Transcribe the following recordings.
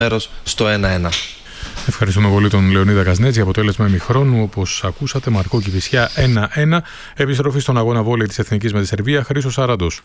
μέρος στο 1-1. Ευχαριστούμε πολύ τον Λεωνίδα Κασνέτση. Αποτέλεσμα ημιχρόνου, όπως ακούσατε, Μαρκό Κηφισιά 1-1. Επιστροφή στον αγώνα βόλεϊ της Εθνικής με τη Σερβία. Χρήστος Σαράντος.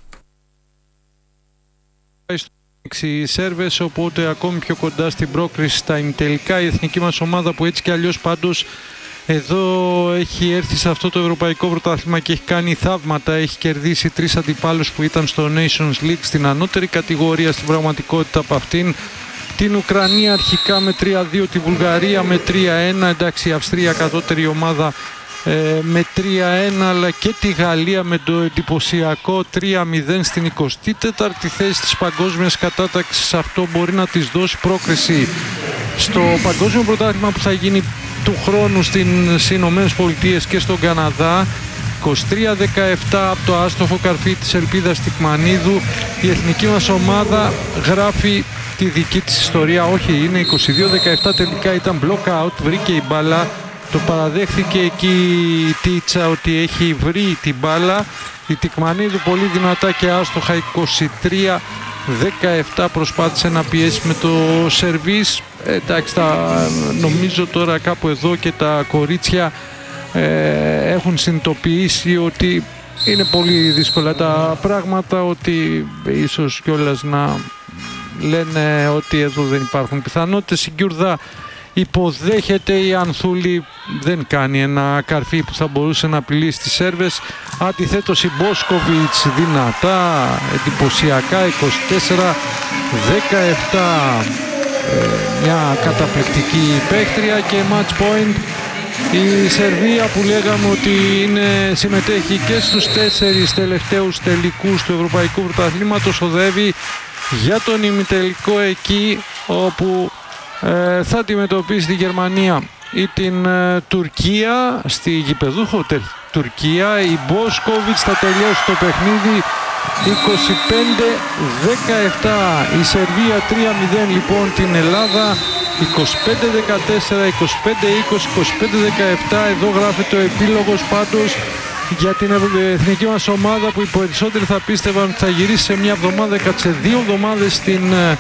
Οι Σέρβες, οπότε ακόμη πιο κοντά στην πρόκριση στα ημιτελικά. Η εθνική μας ομάδα που έτσι κι αλλιώς πάντως εδώ έχει έρθει σε αυτό το ευρωπαϊκό πρωτάθλημα και έχει κάνει θαύματα. Έχει κερδίσει 3 αντιπάλους που ήταν στο Nations League στην ανώτερη κατηγορία στην πραγματικότητα από αυτήν. Την Ουκρανία αρχικά με 3-2, τη Βουλγαρία με 3-1, εντάξει η Αυστρία κατώτερη ομάδα με 3-1, αλλά και τη Γαλλία με το εντυπωσιακό 3-0 στην 24η θέση της παγκόσμιας κατάταξης. Αυτό μπορεί να της δώσει πρόκριση στο παγκόσμιο πρωτάθλημα που θα γίνει του χρόνου στις Ηνωμένες Πολιτείες και στον Καναδά. 23-17 από το άστοχο καρφί της Ελπίδας Τικμανίδου. Η εθνική μας ομάδα γράφει τη δική της ιστορία. Όχι, είναι 22-17, τελικά ήταν block out, βρήκε η μπάλα, το παραδέχθηκε εκεί η Τίτσα ότι έχει βρει την μπάλα. Η Τικμανίδου πολύ δυνατά και άστοχα 23-17 προσπάθησε να πιέσει με το σερβίς. Εντάξει, νομίζω τώρα κάπου εδώ και τα κορίτσια έχουν συνειδητοποιήσει ότι είναι πολύ δύσκολα τα πράγματα, ότι ίσως κιόλας να λένε ότι εδώ δεν υπάρχουν πιθανότητες. Η Γκιουρδά υποδέχεται, η Ανθούλη δεν κάνει ένα καρφί που θα μπορούσε να απειλήσει τις Σέρβες. Αντιθέτως η Μπόσκοβιτς δυνατά, εντυπωσιακά 24-17, μια καταπληκτική παίκτρια και match point. Η Σερβία που λέγαμε ότι συμμετέχει και στους 4 τελευταίους τελικούς του Ευρωπαϊκού Πρωταθλήματος, οδεύει για τον ημιτελικό εκεί όπου θα αντιμετωπίσει τη Γερμανία ή την Τουρκία στη γηπεδούχο Τουρκία. Η Μπόσκοβιτς θα τελειώσει το παιχνίδι 25-17. Η Σερβία 3-0 λοιπόν την Ελλάδα. 25-14, 25-20, 25-17. Εδώ γράφεται ο επίλογος πάντως για την εθνική μας ομάδα που οι περισσότεροι θα πίστευαν ότι θα γυρίσει σε μια εβδομάδα. Κάτσε 2 εβδομάδες στην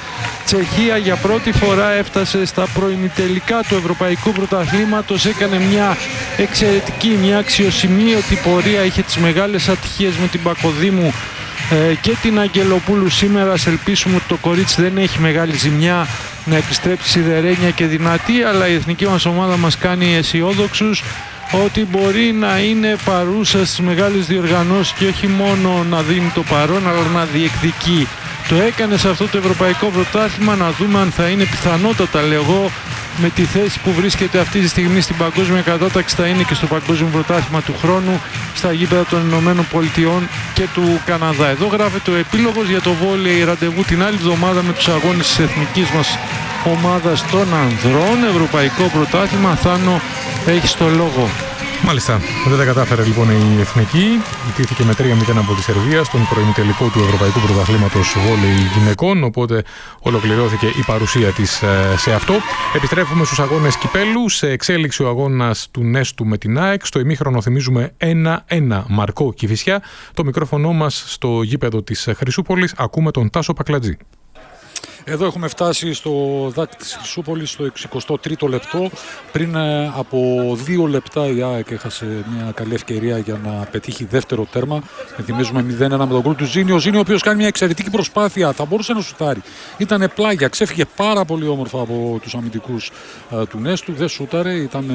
Τσεχία. Για πρώτη φορά έφτασε στα προημιτελικά του Ευρωπαϊκού Πρωταθλήματος. Έκανε μια εξαιρετική, μια αξιοσημείωτη πορεία. Είχε τις μεγάλες ατυχίες με την Πακοδήμου και την Αγγελοπούλου σήμερα. Ας ελπίσουμε ότι το κορίτσι δεν έχει μεγάλη ζημιά, να επιστρέψει σιδερένια και δυνατή, αλλά η εθνική μας ομάδα μας κάνει αισιόδοξους ότι μπορεί να είναι παρούσα στις μεγάλες διοργανώσεις και όχι μόνο να δίνει το παρόν, αλλά να διεκδικεί. Το έκανε σε αυτό το ευρωπαϊκό πρωτάθλημα, να δούμε αν θα είναι πιθανότατα, λέω εγώ, με τη θέση που βρίσκεται αυτή τη στιγμή στην παγκόσμια κατάταξη, θα είναι και στο παγκόσμιο πρωτάθλημα του χρόνου στα γήπεδα των Ηνωμένων Πολιτειών και του Καναδά. Εδώ γράφεται ο επίλογος για το βόλεϊ, ραντεβού την άλλη εβδομάδα με τους αγώνες της εθνικής μας ομάδας των ανδρών. Ευρωπαϊκό πρωτάθλημα. Θάνο, έχεις το λόγο. Μάλιστα, δεν τα κατάφερε λοιπόν η εθνική. Ιτήθηκε με 3-0 από τη Σερβία στον προημιτελικό του Ευρωπαϊκού Πρωταθλήματος βόλεϊ γυναικών. Οπότε ολοκληρώθηκε η παρουσία της σε αυτό. Επιστρέφουμε στους αγώνες κυπέλου. Σε εξέλιξη ο αγώνας του Νέστου με την ΑΕΚ. Στο ημίχρονο θυμίζουμε 1-1 Μαρκό Κηφισιά. Το μικρόφωνο μας στο γήπεδο της Χρυσούπολης. Ακούμε τον Τάσο Πακλατζή. Εδώ έχουμε φτάσει στο δάκρυ της Χρυσούπολης στο 63ο λεπτό. Πριν από 2 λεπτά η ΑΕΚ έχασε μια καλή ευκαιρία για να πετύχει δεύτερο τέρμα. Θυμίζουμε 0-1 με τον γκολ του Ζήνη. Ο Ζήνη, ο οποίος κάνει μια εξαιρετική προσπάθεια, θα μπορούσε να σουτάρει. Ήταν πλάγια, ξέφυγε πάρα πολύ όμορφα από τους αμυντικούς του Νέστου. Δεν σούταρε, ήταν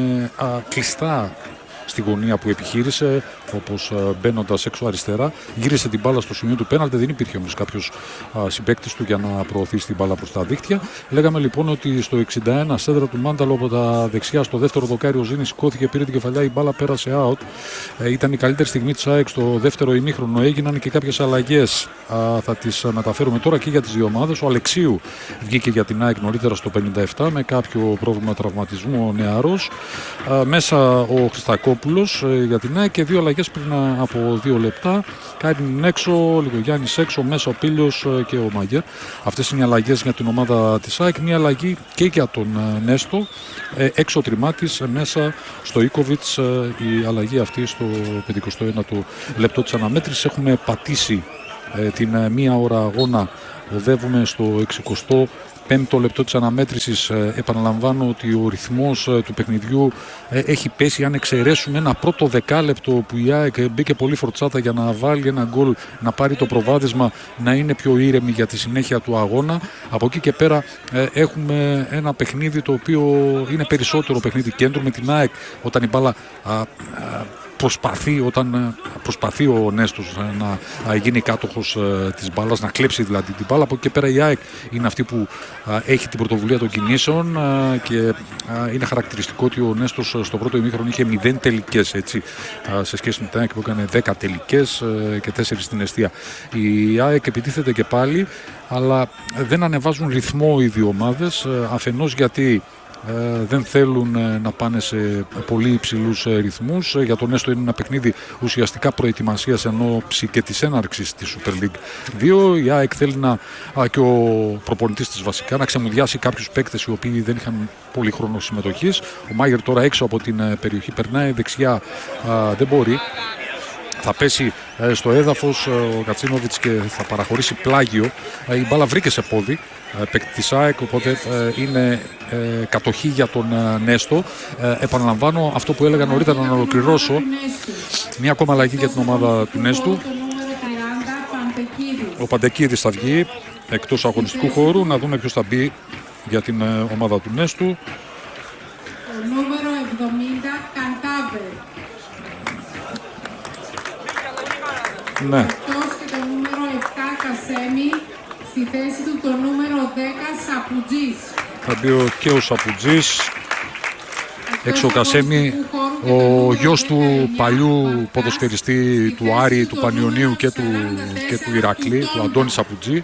κλειστά στη γωνία που επιχείρησε, όπως μπαίνοντας έξω αριστερά. Γύρισε την μπάλα στο σημείο του πέναλτι, δεν υπήρχε όμως κάποιος συμπαίκτης του για να προωθήσει την μπάλα προς τα δίχτυα. Λέγαμε λοιπόν ότι στο 61 σέντρα του Μάνταλο από τα δεξιά στο δεύτερο δοκάρι ο Ζήνης σηκώθηκε, πήρε την κεφαλιά, η μπάλα πέρασε out. Ήταν η καλύτερη στιγμή της ΑΕΚ στο δεύτερο ημίχρονο. Έγιναν και κάποιες αλλαγές, θα τις μεταφέρουμε τώρα και για τις δύο ομάδες. Ο Αλεξίου βγήκε για την ΑΕΚ νωρίτερα στο 57 με κάποιο πρόβλημα τραυματισμού, ο νεαρός. Μέσα ο Χριστακόπουλος για την ΑΕΚ και δύο αλλαγές πριν από 2 λεπτά. Κάριν έξω, Λιγογιάννης έξω, μέσα ο Πίλιος και ο Μάγκερ. Αυτές είναι οι αλλαγές για την ομάδα της ΑΕΚ. Μια αλλαγή και για τον Νέστο. Έξω ο Τριμάτης, μέσα στο Ίκοβιτς. Η αλλαγή αυτή στο 51ο λεπτό της αναμέτρησης. Έχουμε πατήσει την 1 ώρα αγώνα. Οδεύουμε στο πέμπτο λεπτό της αναμέτρησης. Επαναλαμβάνω ότι ο ρυθμός του παιχνιδιού έχει πέσει. Αν εξαιρέσουμε ένα πρώτο δεκάλεπτο που η ΑΕΚ μπήκε πολύ φορτσάτα για να βάλει ένα γκολ, να πάρει το προβάδισμα, να είναι πιο ήρεμη για τη συνέχεια του αγώνα. Από εκεί και πέρα έχουμε ένα παιχνίδι το οποίο είναι περισσότερο παιχνίδι κέντρου, με την ΑΕΚ όταν η μπάλα προσπαθεί ο Νέστος να γίνει κάτοχος της μπάλας, να κλέψει δηλαδή την μπάλα. Από εκεί και πέρα η ΑΕΚ είναι αυτή που έχει την πρωτοβουλία των κινήσεων και είναι χαρακτηριστικό ότι ο Νέστος στο πρώτο ημίχρονο είχε 0 τελικές, έτσι, σε σχέση με την ΑΕΚ που έκανε 10 τελικές και 4 στην εστία. Η ΑΕΚ επιτίθεται και πάλι, αλλά δεν ανεβάζουν ρυθμό οι δύο ομάδες, αφενός γιατί δεν θέλουν να πάνε σε πολύ υψηλούς ρυθμούς. Για τον Νέστο είναι ένα παιχνίδι ουσιαστικά προετοιμασίας εν ώψη και της έναρξης της Super League 2. Η ΑΕΚ θέλει και ο προπονητής της βασικά να ξεμουδιάσει κάποιους παίκτες οι οποίοι δεν είχαν πολύ χρόνο συμμετοχής. Ο Μάγερ τώρα έξω από την περιοχή περνάει, δεξιά δεν μπορεί. Θα πέσει στο έδαφος ο Κατσίνοβιτς και θα παραχωρήσει πλάγιο. Η μπάλα βρήκε σε πόδι παίκτη της ΑΕΚ, οπότε είναι κατοχή για τον Νέστο. Επαναλαμβάνω αυτό που έλεγα νωρίτερα, να ολοκληρώσω. Μία ακόμα αλλαγή για την ομάδα του Νέστου. Ο Παντεκίδης θα βγει εκτός αγωνιστικού χώρου. Να δούμε ποιος θα μπει για την ομάδα του Νέστου. Το νούμερο 70 Καντάβερ. Ναι. Εκτός και το νούμερο 7 Κασέμι, στη θέση του το νούμερο 10 Σαπουτζής. Θα μπει και ο Σαπουτζής. Έξω ο Κασέμι, ο γιος του παλιού ποδοσφαιριστή του Άρη, του Πανιωνίου και του Ηρακλή, του Αντώνη Σαπουτζή.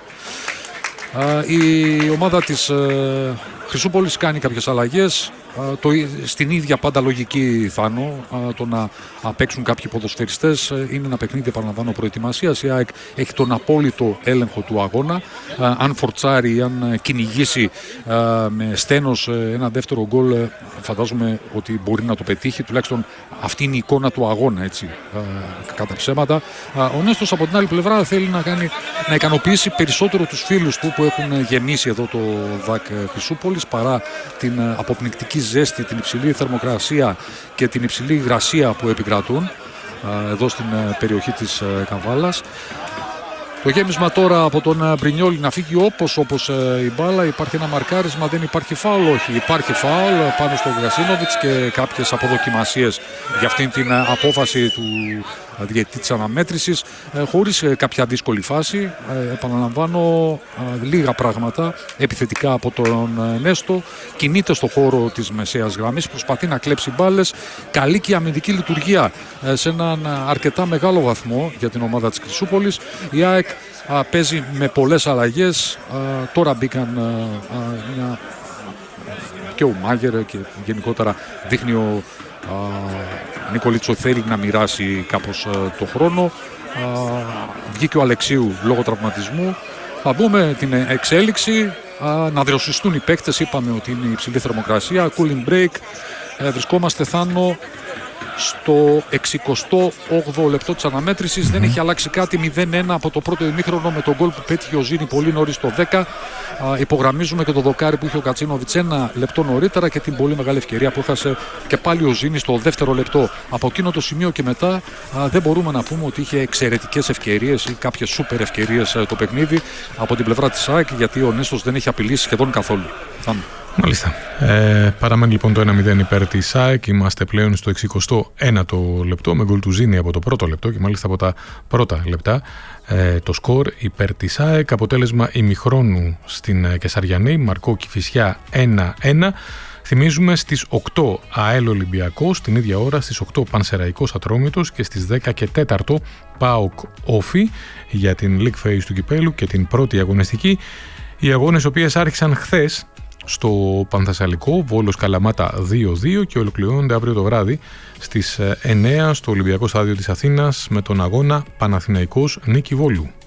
Η ομάδα της Χρυσούπολης κάνει κάποιες αλλαγές. Στην ίδια πάντα λογική, Θάνο, το να παίξουν κάποιοι ποδοσφαιριστές. Είναι ένα παιχνίδι, επαναλαμβάνω, προετοιμασίας. Η ΑΕΚ έχει τον απόλυτο έλεγχο του αγώνα. Αν φορτσάρει ή αν κυνηγήσει με στένος ένα δεύτερο γκολ, φαντάζομαι ότι μπορεί να το πετύχει. Τουλάχιστον αυτή είναι η εικόνα του αγώνα, έτσι, κατά ψέματα. Ο Νέστος από την άλλη πλευρά θέλει να ικανοποιήσει περισσότερο τους φίλους του που έχουν γεμίσει εδώ το ΔΑΚ Χρυσούπολης, παρά την αποπνικτική ζέστη, την υψηλή θερμοκρασία και την υψηλή υγρασία που επικρατούν εδώ στην περιοχή της Καβάλας. Το γέμισμα τώρα από τον Μπρινιόλι να φύγει όπως η μπάλα. Υπάρχει ένα μαρκάρισμα, δεν υπάρχει φάουλ. Όχι, υπάρχει φάουλ πάνω στον Γκασίνοβιτς και κάποιες αποδοκιμασίες για αυτήν την απόφαση του διαιτητή της αναμέτρησης, χωρίς κάποια δύσκολη φάση. Επαναλαμβάνω, λίγα πράγματα επιθετικά από τον Νέστο. Κινείται στο χώρο της μεσαίας γραμμής, προσπαθεί να κλέψει μπάλες. Καλή και αμυντική λειτουργία σε έναν αρκετά μεγάλο βαθμό για την ομάδα της Χρυσούπολης. Η ΑΕΚ παίζει με πολλές αλλαγές. Τώρα μπήκαν και ο Μάγερ και γενικότερα δείχνει ο Νικολίτσο θέλει να μοιράσει κάπως το χρόνο. Βγήκε ο Αλεξίου λόγω τραυματισμού. Θα δούμε την εξέλιξη, να δροσιστούν οι παίκτες. Είπαμε ότι είναι υψηλή θερμοκρασία, cooling break. Βρισκόμαστε, Θάνο, στο 68ο λεπτό της αναμέτρησης. Δεν έχει αλλάξει κάτι, 0-1 από το πρώτο ημίχρονο με τον γκολ που πέτυχε ο Ζήνη πολύ νωρίς στο 10. Υπογραμμίζουμε και το δοκάρι που είχε ο Κατσίνοβιτς ένα λεπτό νωρίτερα και την πολύ μεγάλη ευκαιρία που έχασε και πάλι ο Ζήνη στο δεύτερο λεπτό. Από εκείνο το σημείο και μετά δεν μπορούμε να πούμε ότι είχε εξαιρετικές ευκαιρίες ή κάποιες σούπερ ευκαιρίες το παιχνίδι από την πλευρά της ΑΕΚ, γιατί ο Νέστος δεν έχει απειλήσει σχεδόν καθόλου. Μάλιστα. Παραμένει λοιπόν το 1-0 υπέρ της ΑΕΚ. Είμαστε πλέον στο 69ο λεπτό με γκολ του Ζήνη από το πρώτο λεπτό και μάλιστα από τα πρώτα λεπτά. Το σκορ υπέρ της ΑΕΚ. Αποτέλεσμα ημιχρόνου στην Κεσαριανή. Μαρκό Κηφισιά 1-1. Θυμίζουμε στις 8 ΑΕΛ Ολυμπιακός, την ίδια ώρα στις 8 Πανσεραϊκός Ατρόμητος και στις 10 και 4 ΠΑΟΚ Όφι για την League Phase του Κυπέλου και την πρώτη αγωνιστική. Οι αγώνες οι οποίες άρχισαν χθες στο Πανθεσσαλικό, Βόλος Καλαμάτα 2-2 και ολοκληρώνονται αύριο το βράδυ στις 9 στο Ολυμπιακό Στάδιο της Αθήνας με τον αγώνα Παναθηναϊκός Νίκη Βόλου.